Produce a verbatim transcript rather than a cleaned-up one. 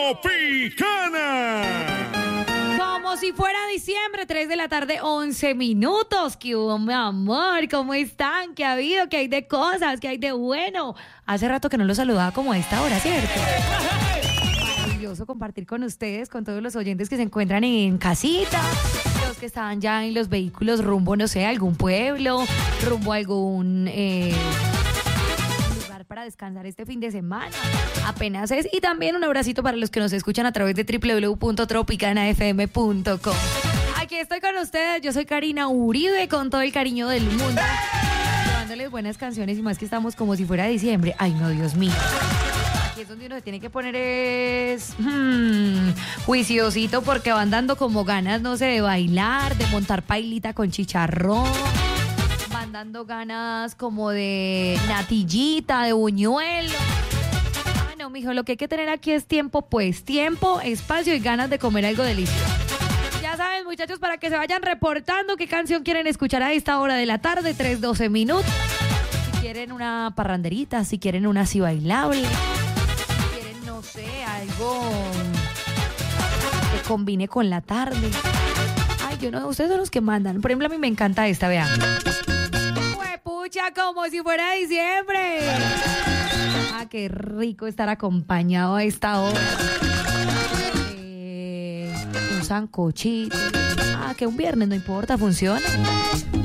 Tropicana. Como si fuera diciembre, tres de la tarde, once minutos. ¿Qué hubo, mi amor? ¿Cómo están? ¿Qué ha habido? ¿Qué hay de cosas? ¿Qué hay de bueno? Hace rato que no los saludaba como a esta hora, ¿cierto? Maravilloso compartir con ustedes, con todos los oyentes que se encuentran en casita, los que estaban ya en los vehículos rumbo, no sé, a algún pueblo, rumbo a algún... Eh, para descansar este fin de semana. Apenas es. Y también un abracito para los que nos escuchan a través de doble u doble u doble u punto tropicana f m punto com. Aquí estoy con ustedes. Yo soy Karina Uribe, con todo el cariño del mundo, llevándoles buenas canciones, y más que estamos como si fuera diciembre. Ay, no, Dios mío. Aquí es donde uno se tiene que poner es hmm, juiciosito, porque van dando como ganas, no sé, de bailar, de montar pailita con chicharrón. Van dando ganas como de natillita, de buñuelo. Ah, no, mijo, lo que hay que tener aquí es tiempo, pues, tiempo, espacio y ganas de comer algo delicioso. Ya saben, muchachos, para que se vayan reportando qué canción quieren escuchar a esta hora de la tarde, tres doce minutos. Si quieren una parranderita, si quieren una así bailable, si quieren, no sé, algo que combine con la tarde. Ay, yo no, ustedes son los que mandan. Por ejemplo, a mí me encanta esta, vean. Como si fuera diciembre. Ah, qué rico estar acompañado a esta hora. Eh, un sancochito. Ah, que un viernes no importa, funciona.